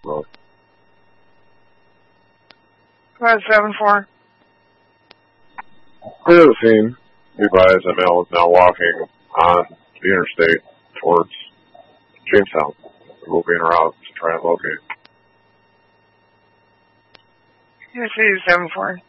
Road. 574. Clear the scene. Be advised that male is now walking on the interstate towards Jamestown. We will be in route to try and locate. Yes, 874.